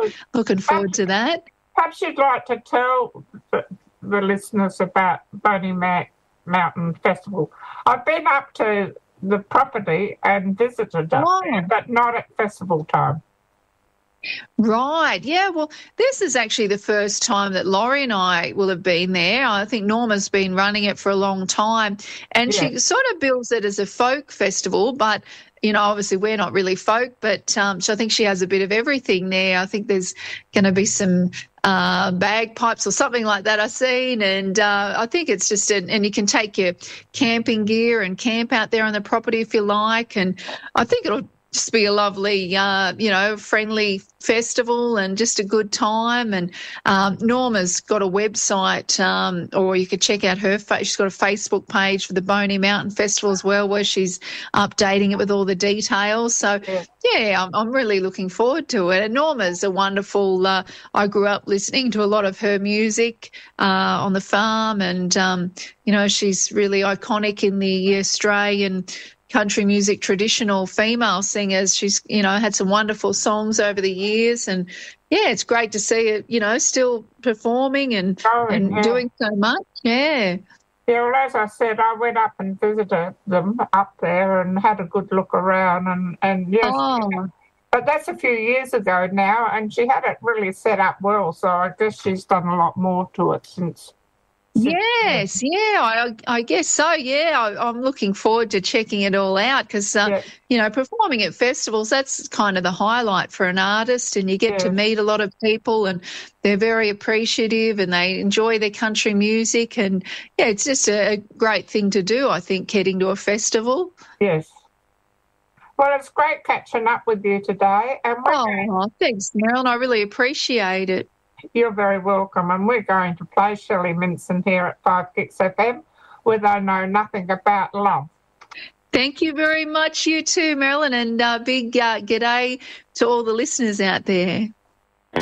looking forward to that. Perhaps you'd like to tell the listeners about Boney Mountain Festival. I've been up to the property and visited up there, but not at festival time. Right. Yeah. Well, this is actually the first time that Laurie and I will have been there. I think Norma's been running it for a long time, and she sort of bills it as a folk festival, but obviously we're not really folk, but so I think she has a bit of everything there. I think there's going to be some bagpipes or something like that I've seen, and I think it's just and you can take your camping gear and camp out there on the property if you like, and I think it'll just be a lovely, friendly festival and just a good time. And Norma's got a website, or you could check out her. She's got a Facebook page for the Boney Mountain Festival as well, where she's updating it with all the details. So, I'm really looking forward to it. And Norma's a wonderful. I grew up listening to a lot of her music on the farm, and she's really iconic in the Australian country music traditional female singers. She's had some wonderful songs over the years, and it's great to see it still performing and doing so much. Well, as I said, I went up and visited them up there and had a good look around, and yes, but that's a few years ago now, and she had it really set up well, so I guess she's done a lot more to it since. Yes, I guess so. Yeah, I'm looking forward to checking it all out because, performing at festivals, that's kind of the highlight for an artist, and you get to meet a lot of people, and they're very appreciative and they enjoy their country music, and it's just a great thing to do, I think, heading to a festival. Yes. Well, it's great catching up with you today. And thanks, Marilyn. I really appreciate it. You're very welcome, and we're going to play Shelley Minson here at 5 Kicks FM, where they know nothing about love. Thank you very much, you too, Marilyn, and big g'day to all the listeners out there.